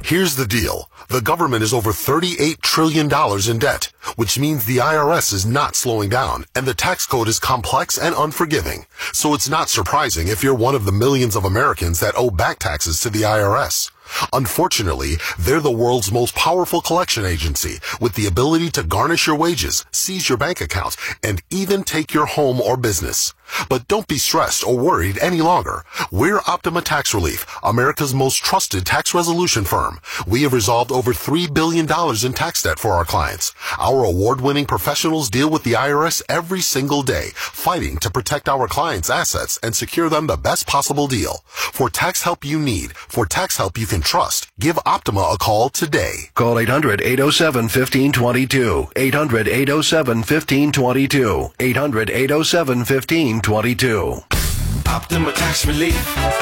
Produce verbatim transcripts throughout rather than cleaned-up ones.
Here's the deal. The government is over thirty-eight trillion dollars in debt, which means the I R S is not slowing down, and the tax code is complex and unforgiving. So it's not surprising if you're one of the millions of Americans that owe back taxes to the I R S. Unfortunately, they're the world's most powerful collection agency with the ability to garnish your wages, seize your bank accounts, and even take your home or business. But don't be stressed or worried any longer. We're Optima Tax Relief, America's most trusted tax resolution firm. We have resolved over three billion dollars in tax debt for our clients. Our award-winning professionals deal with the I R S every single day, fighting to protect our clients' assets and secure them the best possible deal. For tax help you need, for tax help you can trust, give Optima a call today. Call eight hundred, eight oh seven, one five two two. eight hundred, eight oh seven, one five two two. eight hundred, eight oh seven, one five two two. Optima Tax Relief.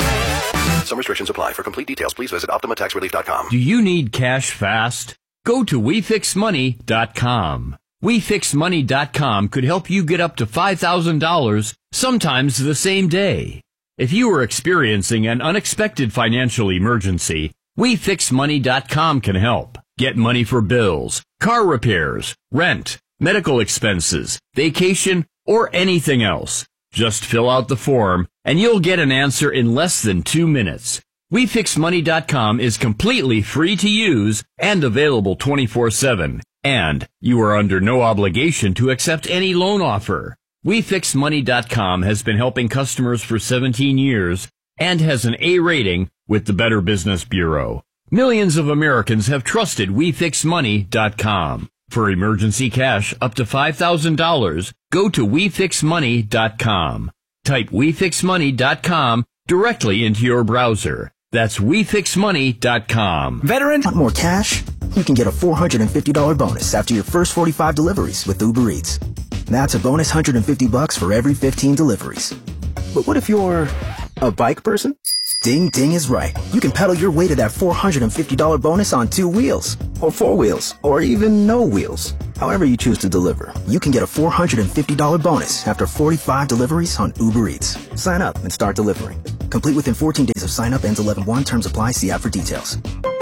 Some restrictions apply. For complete details, please visit optima tax relief dot com. Do you need cash fast? Go to we fix money dot com. we fix money dot com could help you get up to five thousand dollars, sometimes the same day. If you are experiencing an unexpected financial emergency, we fix money dot com can help. Get money for bills, car repairs, rent, medical expenses, vacation, or anything else. Just fill out the form, and you'll get an answer in less than two minutes. we fix money dot com is completely free to use and available twenty-four seven. And you are under no obligation to accept any loan offer. we fix money dot com has been helping customers for seventeen years and has an A rating with the Better Business Bureau. Millions of Americans have trusted we fix money dot com. For emergency cash up to five thousand dollars, go to we fix money dot com. Type we fix money dot com directly into your browser. That's we fix money dot com. Veteran, want more cash? You can get a four hundred fifty dollars bonus after your first forty-five deliveries with Uber Eats. That's a bonus one hundred fifty bucks for every fifteen deliveries. But what if you're a bike person? Ding Ding is right. You can pedal your way to that four hundred fifty dollars bonus on two wheels, or four wheels, or even no wheels. However you choose to deliver, you can get a four hundred fifty dollars bonus after forty-five deliveries on Uber Eats. Sign up and start delivering. Complete within fourteen days of sign up. Ends eleven one. Terms apply. See app for details.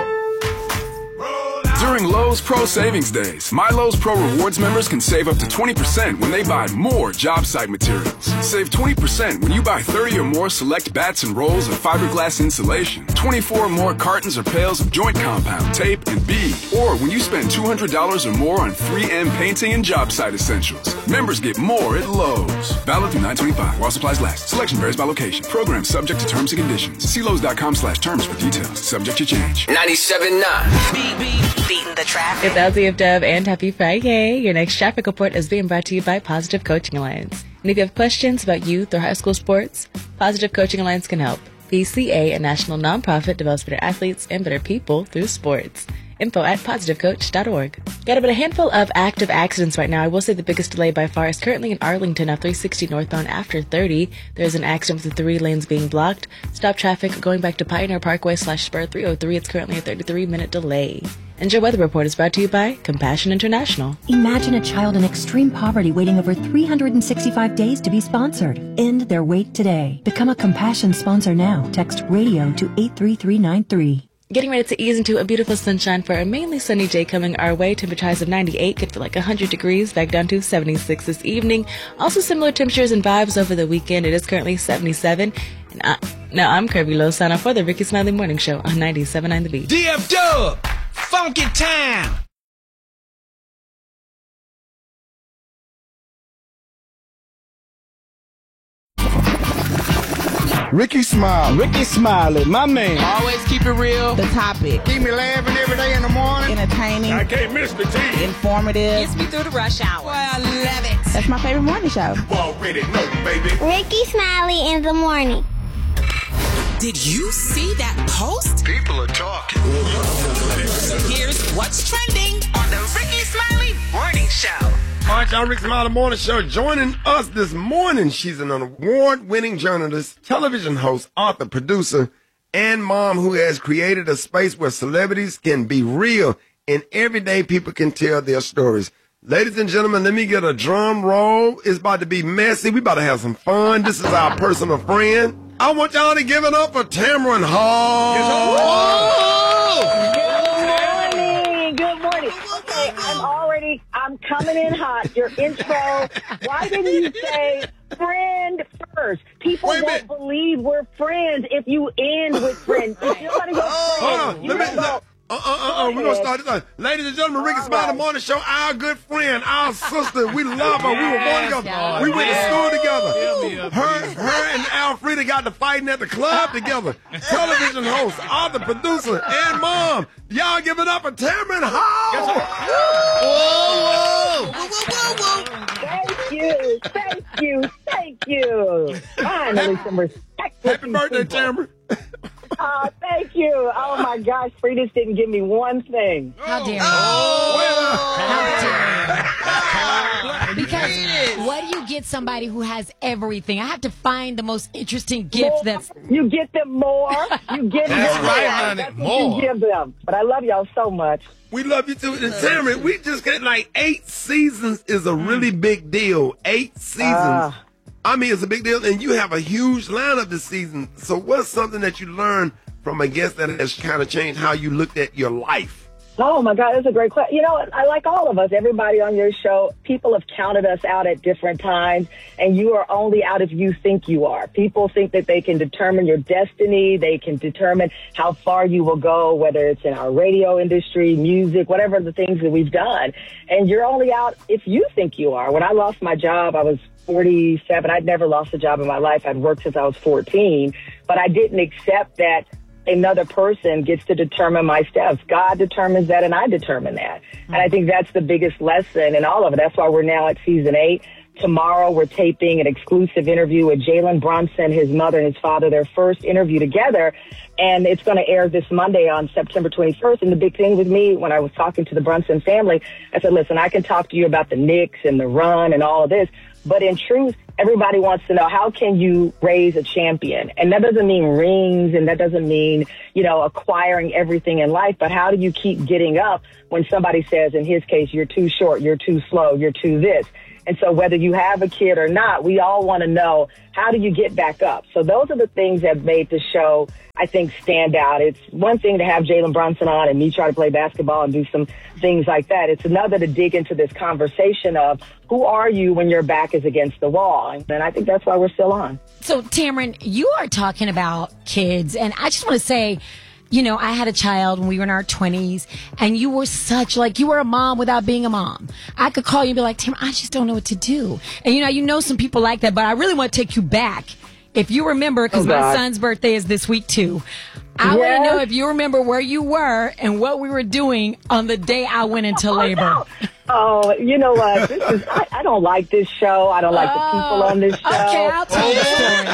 During Lowe's Pro Savings Days, My Lowe's Pro Rewards members can save up to twenty percent when they buy more job site materials. Save twenty percent when you buy thirty or more select bats and rolls of fiberglass insulation, twenty-four or more cartons or pails of joint compound, tape, and bead. Or when you spend two hundred dollars or more on three M painting and job site essentials. Members get more at Lowe's. Valid through nine twenty-five while supplies last. Selection varies by location. Program subject to terms and conditions. See Lowe's dot com slash terms for details. Subject to change. ninety-seven point nine. Beep, beep. Beating the traffic. It's L Z of Dub and happy Friday. Your next traffic report is being brought to you by Positive Coaching Alliance. And if you have questions about youth or high school sports, Positive Coaching Alliance can help. P C A, a national nonprofit, develops better athletes and better people through sports. Info at positive coach dot org. Got about a handful of active accidents right now. I will say the biggest delay by far is currently in Arlington at three sixty northbound after thirty. There's an accident with the three lanes being blocked. Stop traffic going back to Pioneer Parkway slash Spur three oh three. It's currently a thirty-three minute delay. And your weather report is brought to you by Compassion International. Imagine a child in extreme poverty waiting over three hundred sixty-five days to be sponsored. End their wait today. Become a Compassion sponsor now. Text radio to eight three three nine three. Getting ready to ease into a beautiful sunshine for a mainly sunny day coming our way. Temperature highs of ninety-eight, could feel like one hundred degrees, back down to seventy-six this evening. Also similar temperatures and vibes over the weekend. It is currently seventy-seven. And I, now I'm Kirby Lowe, sign off for the Ricky Smiley Morning Show on ninety-seven point nine The Beat. D F Dub, Funky Time. Ricky Smiley. Ricky Smiley, my man. Always keep it real. The topic. Keep me laughing every day in the morning. Entertaining. I can't miss the tea. Informative. Gets me through the rush hour. Boy, I love it. That's my favorite morning show. You already know, baby. Ricky Smiley in the morning. Did you see that post? People are talking. So here's what's trending on the Ricky Smiley Morning Show. All right, y'all, Rick Smiley Morning Show. Joining us this morning, she's an award-winning journalist, television host, author, producer, and mom who has created a space where celebrities can be real and everyday people can tell their stories. Ladies and gentlemen, let me get a drum roll. It's about to be messy. We about to have some fun. This is our personal friend. I want y'all to give it up for Tamron Hall. Whoa! coming in hot. Your intro. Why didn't you say friend first? People won't minute. believe we're friends if you end with friend. If you're gonna go Hold friend, on. you Let me, go, let, uh, uh, uh, uh, we're going to start this out. Ladies and gentlemen, Ricky Smiley right. Morning Show, our good friend, our sister. We love her. We were born together. Yes. We went to school together. Her, her and Alfreda got to fighting at the club together. Television host, author, producer, and mom. Y'all give it up for Tamron Hall. Whoa, whoa. Whoa, whoa, whoa, whoa. Thank you. Thank you. Thank you. Finally, some respect. Happy birthday, Tamron. Oh, thank you. Oh, my gosh. Frida's didn't give me one thing. How dare you? Oh, How dare you? Because what do you get somebody who has everything? I have to find the most interesting gift more. that's... You get them more. You get them That's more. right, honey. That's what More. you give them. But I love y'all so much. We love you too. And Tamron, we just get like eight seasons is a really big deal. Eight seasons. Uh, I mean, it's a big deal. And you have a huge lineup this season. So what's something that you learned from a guest that has kind of changed how you looked at your life? Oh, my God, that's a great question. You know, I like all of us, everybody on your show. People have counted us out at different times, and you are only out if you think you are. People think that they can determine your destiny. They can determine how far you will go, whether it's in our radio industry, music, whatever the things that we've done. And you're only out if you think you are. When I lost my job, I was forty-seven. I'd never lost a job in my life. I'd worked since I was fourteen, but I didn't accept that another person gets to determine my steps. God determines that, and I determine that. Mm-hmm. And I think that's the biggest lesson in all of it. That's why we're now at season eight. Tomorrow, we're taping an exclusive interview with Jalen Brunson, his mother and his father, their first interview together. And it's going to air this Monday on September twenty-first. And the big thing with me, when I was talking to the Brunson family, I said, listen, I can talk to you about the Knicks and the run and all of this. But in truth, everybody wants to know, how can you raise a champion? And that doesn't mean rings, and that doesn't mean, you know, acquiring everything in life. But how do you keep getting up when somebody says, in his case, you're too short, you're too slow, you're too this? And so whether you have a kid or not, we all want to know, how do you get back up? So those are the things that made the show, I think, stand out. It's one thing to have Jalen Brunson on and me try to play basketball and do some things like that. It's another to dig into this conversation of, who are you when your back is against the wall? And I think that's why we're still on. So, Tamron, you are talking about kids, and I just want to say, you know, I had a child when we were in our twenties, and you were such, like, you were a mom without being a mom. I could call you and be like, Tamron, I just don't know what to do. And, you know, you know some people like that, but I really want to take you back. If you remember, because oh, my son's birthday is this week, too. I yes. want to know if you remember where you were and what we were doing on the day I went into labor. Oh, no. Oh, you know what? This is, I, I don't like this show. I don't like oh, the people on this show. Okay, I'll tell the story.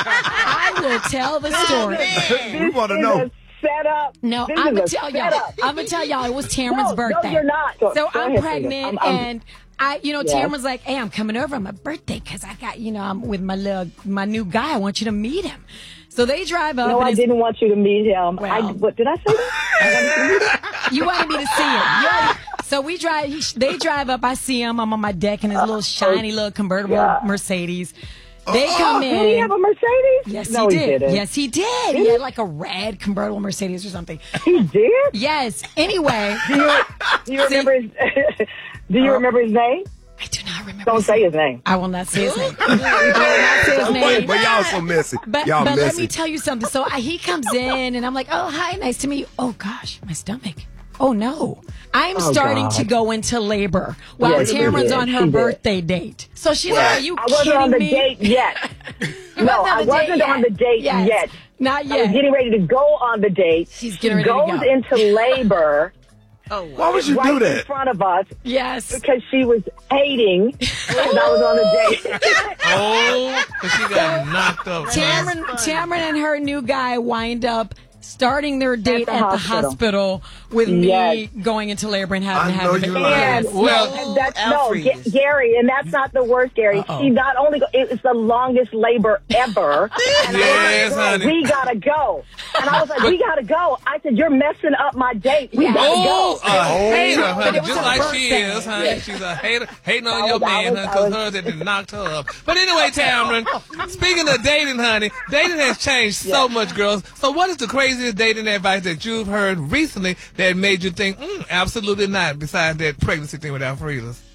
I will tell the story. Oh, we want to know. Set up. No, this I'm gonna tell y'all. I'm gonna tell y'all it was Tamron's no, birthday. No, you're not. So, so I'm ahead, pregnant, I'm, I'm, and I, you know, yes. Tamron's like, "Hey, I'm coming over on my birthday because I got, you know, I'm with my little, my new guy. I want you to meet him." So they drive up. No, and I didn't want you to meet him. Well, I, what did I say? That? You wanted me to see him. You already, so we drive. He, they drive up. I see him. I'm on my deck in his little shiny little convertible yeah. Mercedes. They come in. Did he have a Mercedes? Yes, no, he, he did. Didn't. Yes, he did. He had like a red convertible Mercedes or something. He did? Yes. Anyway. Do you, do you remember his Do you uh, remember his name? I do not remember. Don't his say name. his name. I will not say his name. I will not say his name. But y'all so messy. But, y'all but messy. let me tell you something. So I, he comes in and I'm like, oh, hi, nice to meet you. Oh, gosh, my stomach. Oh, no. I'm oh, starting God. to go into labor while yes, Tamron's on her she birthday did. date. So she's well, like, are you I wasn't kidding on the me? date yet. No, I wasn't on the date yes. yet. Not yet. I was getting ready to go on the date. She's getting she ready goes to go. into labor. Oh, wow. Why would you right do that? in front of us. Yes. Because she was hating because I was on the date. Oh, because she got knocked up. Tamron, Tamron and her new guy wind up starting their date the at the hospital. hospital with me Yes. going into labor and having I to know have you a lying. And, Well, no, that's, no, Alfred. G- Gary, and that's not the worst, Gary. Uh-oh. She not only, go, it's the longest labor ever. And Yes, I was like, honey. we gotta go. And I was like, we gotta go. I said, you're messing up my date. We Yeah. gotta Oh, go. a hater, But honey, it was just her like she birthday. is, honey. Yeah. She's a hater, hating on I your was- I man, was- honey, I because was- hers that knocked her up. But anyway, Tamron, speaking of dating, honey, dating has changed so Yeah. much, girls. So what is the craziest dating advice that you've heard recently that made you think, mm, absolutely not, besides that pregnancy thing with Alfreda's?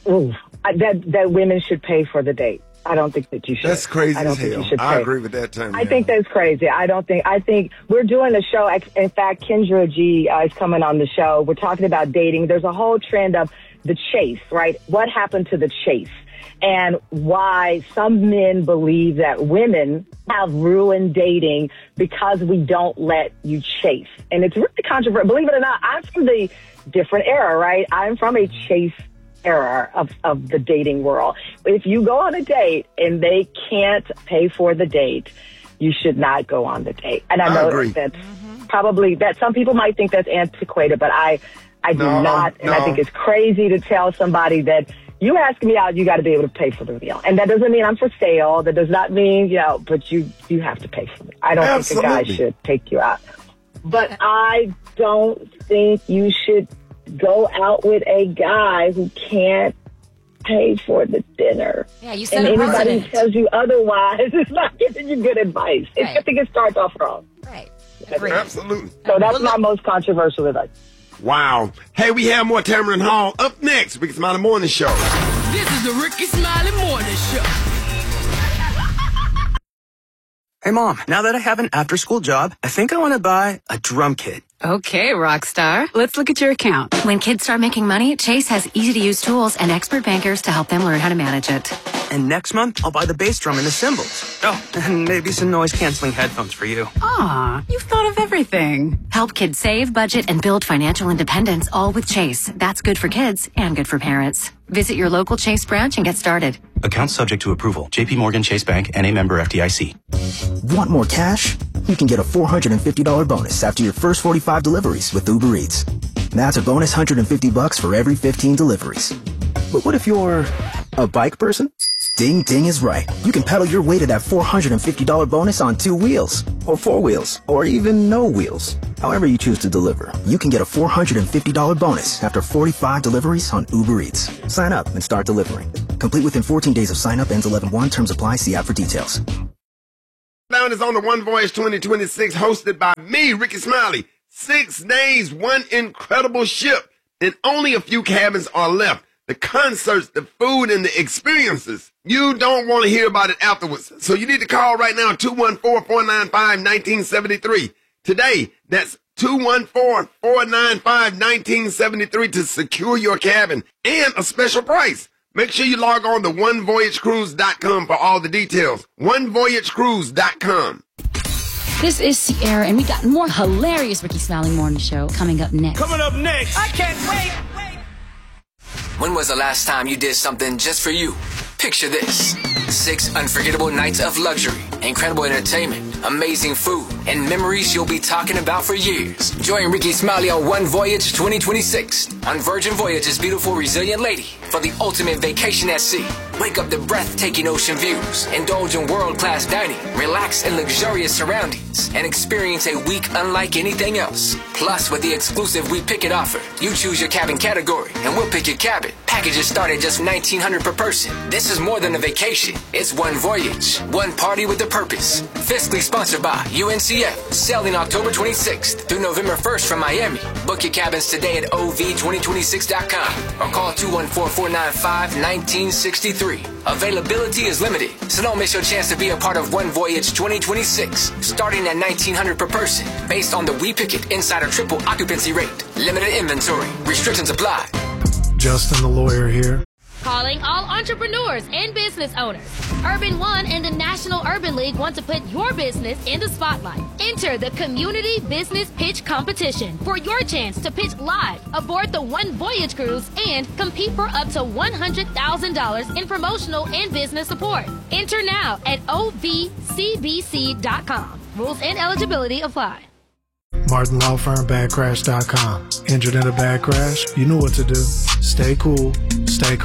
ooh, that that women should pay for the date. I don't think that you should. That's crazy I don't as think hell. you should I pay. agree with that term. I think that's crazy. I don't think, I think we're doing a show. In fact, Kendra G uh, is coming on the show. We're talking about dating. There's a whole trend of the chase, right? What happened to the chase? And why some men believe that women have ruined dating because we don't let you chase. And it's really controversial. Believe it or not, I'm from the different era, right? I'm from a chase era of, of the dating world. If you go on a date and they can't pay for the date, you should not go on the date. And I, I know agree. that's probably, that some people might think that's antiquated, but I, I do No, not. And no. I think it's crazy to tell somebody that you ask me out, you got to be able to pay for the meal. And that doesn't mean I'm for sale. That does not mean, you know, but you, you have to pay for me. I don't think a guy Absolutely. should take you out. But I don't think you should go out with a guy who can't pay for the dinner. Yeah, you set and a anybody precedent. who tells you otherwise is not giving you good advice. It's, Right. I think it starts off wrong. Right. Absolutely. So that's my most controversial advice. Wow. Hey, we have more Tamron Hall up next. Ricky Smiley Morning Show. This is the Ricky Smiley Morning Show. Hey, Mom, now that I have an after-school job, I think I want to buy a drum kit. Okay, Rockstar. Let's look at your account. When kids start making money, Chase has easy-to-use tools and expert bankers to help them learn how to manage it. And next month, I'll buy the bass drum and the cymbals. Oh, and maybe some noise-canceling headphones for you. Aw, you've thought of everything. Help kids save, budget, and build financial independence, all with Chase. That's good for kids and good for parents. Visit your local Chase branch and get started. Account subject to approval. J P Morgan Chase Bank, N A member F D I C. Want more cash? You can get a four hundred fifty dollars bonus after your first forty-five deliveries with Uber Eats. That's a bonus one hundred fifty bucks for every fifteen deliveries. But what if you're a bike person? Ding Ding is right. You can pedal your way to that four hundred fifty dollars bonus on two wheels, or four wheels, or even no wheels. However you choose to deliver, you can get a four hundred fifty dollars bonus after forty-five deliveries on Uber Eats. Sign up and start delivering. Complete within fourteen days of sign up. Ends eleven one. Terms apply. See app for details. Down is on the One Voyage twenty twenty-six, hosted by me, Ricky Smiley. Six days, one incredible ship, and only a few cabins are left. The concerts, the food, and the experiences. You don't want to hear about it afterwards. So you need to call right now, two one four, four nine five, one nine seven three. Today, that's two one four, four nine five, one nine seven three to secure your cabin and a special price. Make sure you log on to one voyage cruise dot com for all the details. one voyage cruise dot com. This is Sierra, and we got more hilarious Ricky Smiley Morning Show coming up next. Coming up next. I can't wait. When was the last time you did something just for you? Picture this. Six unforgettable nights of luxury, incredible entertainment, amazing food, and memories you'll be talking about for years. Join Ricky Smiley on One Voyage twenty twenty-six on Virgin Voyage's beautiful, resilient lady for the ultimate vacation at sea. Wake up to breathtaking ocean views, indulge in world-class dining, relax in luxurious surroundings, and experience a week unlike anything else. Plus, with the exclusive We Pick It offer, you choose your cabin category, and we'll pick your cabin. Packages start at just nineteen hundred dollars per person. This is more than a vacation. It's one voyage, one party with a purpose. Fiscally sponsored by U N C F. Sailing October twenty-sixth through November first from Miami. Book your cabins today at O V twenty twenty-six dot com or call two one four, four nine five, one nine six three. Availability is limited, so don't miss your chance to be a part of One Voyage twenty twenty-six, starting at nineteen hundred dollars per person, based on the We Pick It Insider Triple Occupancy Rate. Limited inventory. Restrictions apply. Justin the lawyer here. Calling all entrepreneurs and business owners. Urban One and the National Urban League want to put your business in the spotlight. Enter the Community Business Pitch Competition for your chance to pitch live aboard the One Voyage Cruise and compete for up to one hundred thousand dollars in promotional and business support. Enter now at O V C B C dot com. Rules and eligibility apply. Martin Law Firm, bad crash dot com. Injured in a bad crash? You know what to do. Stay cool, stay calm.